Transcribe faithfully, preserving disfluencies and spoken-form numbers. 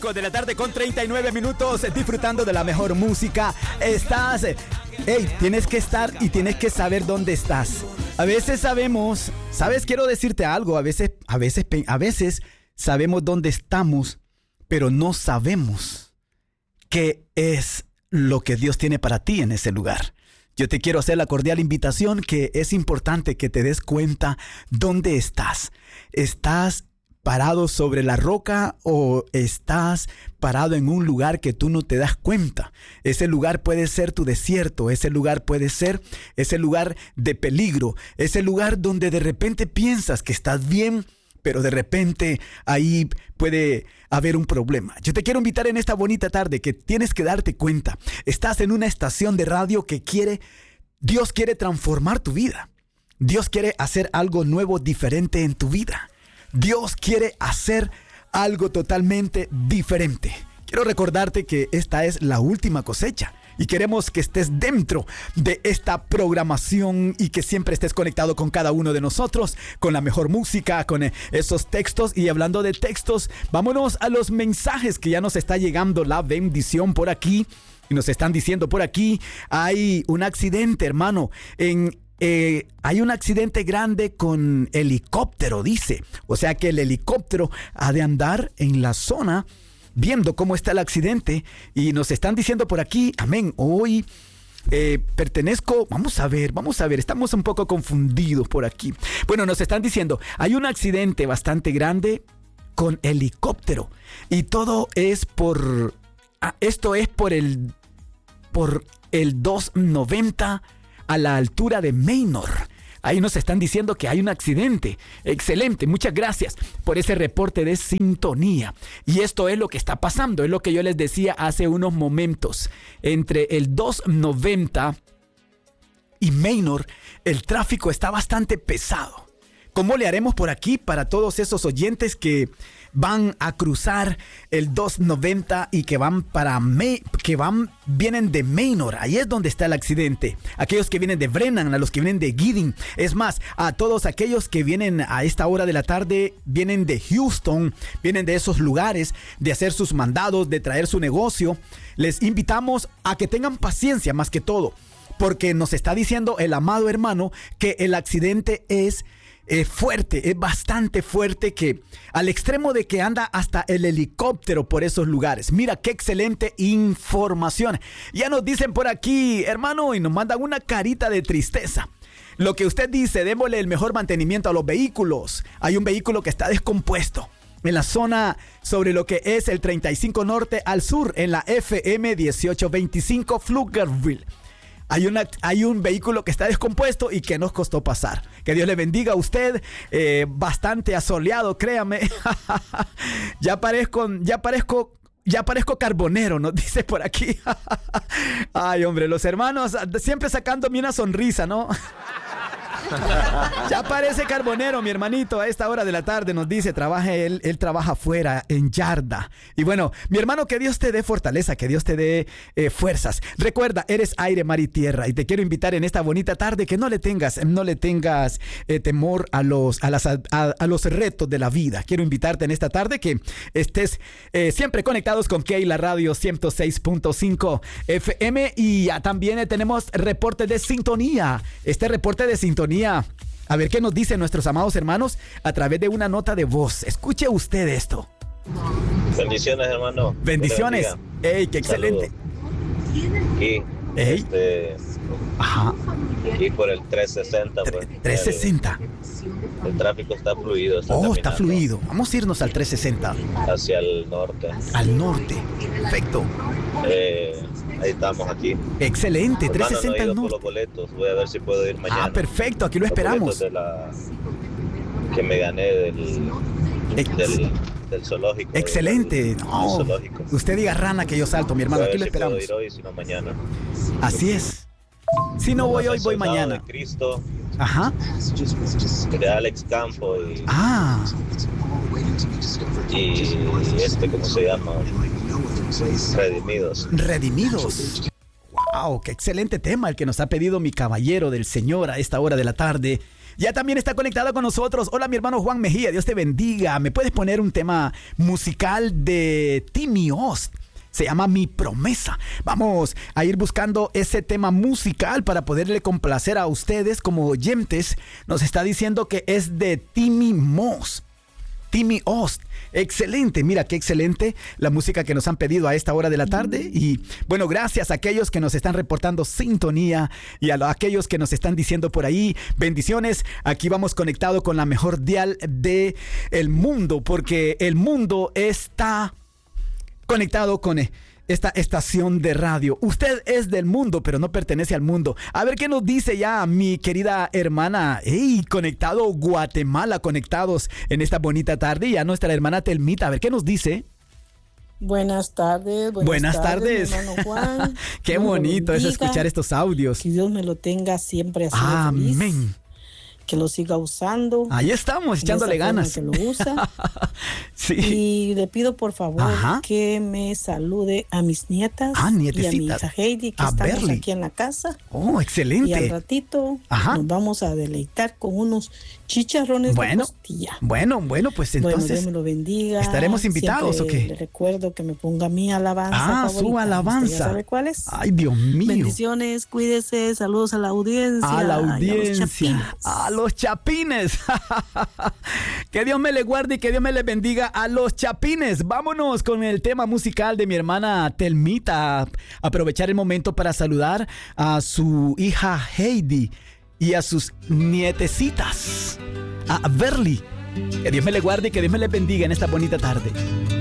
De la tarde con treinta y nueve minutos, disfrutando de la mejor música. Estás, hey, tienes que estar y tienes que saber dónde estás. A veces sabemos, sabes, quiero decirte algo, a veces, a veces, a veces sabemos dónde estamos, pero no sabemos qué es lo que Dios tiene para ti en ese lugar. Yo te quiero hacer la cordial invitación que es importante que te des cuenta dónde estás. Estás parado sobre la roca o estás parado en un lugar que tú no te das cuenta. Ese lugar puede ser tu desierto, ese lugar puede ser ese lugar de peligro, ese lugar donde de repente piensas que estás bien, pero de repente ahí puede haber un problema. Yo te quiero invitar en esta bonita tarde que tienes que darte cuenta. Estás en una estación de radio que quiere, Dios quiere transformar tu vida. Dios quiere hacer algo nuevo, diferente en tu vida. Dios quiere hacer algo totalmente diferente. Quiero recordarte que esta es la última cosecha y queremos que estés dentro de esta programación y que siempre estés conectado con cada uno de nosotros, con la mejor música, con esos textos. Y hablando de textos, vámonos a los mensajes que ya nos está llegando la bendición por aquí. Y nos están diciendo por aquí, hay un accidente, hermano, en Eh, hay un accidente grande con helicóptero, dice. O sea que el helicóptero ha de andar en la zona viendo cómo está el accidente. Y nos están diciendo por aquí, amén, hoy eh, pertenezco, vamos a ver, vamos a ver, estamos un poco confundidos por aquí. Bueno, nos están diciendo, hay un accidente bastante grande con helicóptero. Y todo es por, ah, esto es por el, por el doscientos noventa a la altura de Manor. Ahí nos están diciendo que hay un accidente. Excelente, muchas gracias por ese reporte de sintonía. Y esto es lo que está pasando, es lo que yo les decía hace unos momentos. Entre el doscientos noventa y Manor, el tráfico está bastante pesado. ¿Cómo le haremos por aquí para todos esos oyentes que van a cruzar el doscientos noventa y que van para Me- que van vienen de Manor? Ahí es donde está el accidente. Aquellos que vienen de Brennan, a los que vienen de Gidding, es más, a todos aquellos que vienen a esta hora de la tarde, vienen de Houston, vienen de esos lugares, de hacer sus mandados, de traer su negocio. Les invitamos a que tengan paciencia más que todo, porque nos está diciendo el amado hermano que el accidente es Es fuerte, es bastante fuerte, que al extremo de que anda hasta el helicóptero por esos lugares. Mira qué excelente información. Ya nos dicen por aquí, hermano, y nos mandan una carita de tristeza. Lo que usted dice, démosle el mejor mantenimiento a los vehículos. Hay un vehículo que está descompuesto en la zona sobre lo que es el treinta y cinco Norte al sur, en la F M dieciocho veinticinco Pflugerville. Hay, una, hay un vehículo que está descompuesto y que nos costó pasar. Que Dios le bendiga a usted. Eh, bastante asoleado, créame. ya parezco, ya parezco, ya parezco carbonero, nos dice por aquí. Ay, hombre, los hermanos siempre sacándome una sonrisa, ¿no? Ya parece carbonero, mi hermanito. A esta hora de la tarde nos dice, trabaja él, él trabaja afuera en yarda. Y bueno, mi hermano, que Dios te dé fortaleza, que Dios te dé eh, fuerzas. Recuerda, eres aire, mar y tierra. Y te quiero invitar en esta bonita tarde que no le tengas, no le tengas eh, temor a los, a, las, a, a los retos de la vida. Quiero invitarte en esta tarde que estés eh, siempre conectados con Keila Radio ciento seis punto cinco F M. Y ya también eh, tenemos reporte de sintonía. Este reporte de sintonía, a ver qué nos dicen nuestros amados hermanos a través de una nota de voz. Escuche usted esto. Bendiciones, hermano. Bendiciones. Ey, qué excelente. Y Ey. este Ajá. y por el trescientos sesenta, pues, trescientos sesenta. El, el tráfico está fluido. Está Oh, está caminando fluido. Vamos a irnos al trescientos sesenta. hacia el norte. Al norte. Perfecto. Eh, ahí estamos aquí. Excelente. Hermano, trescientos sesenta no he al ido por norte. los boletos. Voy a ver si puedo ir mañana. Ah, perfecto. Aquí lo Los esperamos. boletos de la que me gané del Ex- del, del zoológico. Excelente. Del, del No, zoológico. usted diga rana que yo salto, mi hermano. Voy a Aquí ver lo si puedo esperamos. ir hoy, si no mañana. Así es. Si no voy hoy, voy Soldado mañana. de Cristo, Ajá. de Alex Campo y, Ah, y este, ¿cómo se llama? Redimidos. redimidos. Wow, qué excelente tema el que nos ha pedido mi caballero del Señor a esta hora de la tarde. Ya también está conectado con nosotros. Hola, mi hermano Juan Mejía. Dios te bendiga. ¿Me puedes poner un tema musical de Timmy Ost? Se llama Mi Promesa. Vamos a ir buscando ese tema musical para poderle complacer a ustedes como oyentes. Nos está diciendo que es de Timmy Moss. Timmy Ost. Excelente, mira qué excelente la música que nos han pedido a esta hora de la tarde. Y bueno, gracias a aquellos que nos están reportando sintonía y a aquellos que nos están diciendo por ahí bendiciones. Aquí vamos conectado con la mejor dial de el mundo, porque el mundo está conectado con esta estación de radio. Usted es del mundo, pero no pertenece al mundo. A ver qué nos dice ya mi querida hermana. ¡Ey! Conectado Guatemala, conectados en esta bonita tarde. Y a nuestra hermana Telmita, a ver qué nos dice. Buenas tardes. Buenas, buenas tardes. tardes. Mi hermano Juan. Qué Dios bonito es escuchar estos audios. Que Dios me lo tenga siempre así. Amén. Feliz. Que lo siga usando. Ahí estamos, echándole ganas. Que lo usa. Sí. Y le pido por favor Ajá. que me salude a mis nietas ah, y a mi hija Heidi, que a estamos verle. aquí en la casa. Oh, excelente. Y al ratito Ajá. nos vamos a deleitar con unos chicharrones bueno, de costilla. Bueno, bueno, pues entonces. Bueno, Dios me lo bendiga. ¿Estaremos invitados Siempre o qué? Le recuerdo que me ponga mi alabanza Ah, favorita. su alabanza. ¿Usted ya sabe cuál es? Ay, Dios mío. Bendiciones, cuídese, saludos a la audiencia. A la y audiencia. A A los chapines. Que Dios me le guarde y que Dios me le bendiga a los chapines. Vámonos con el tema musical de mi hermana Telmita. Aprovechar el momento para saludar a su hija Heidi y a sus nietecitas, a Verly. Que Dios me le guarde y que Dios me le bendiga en esta bonita tarde.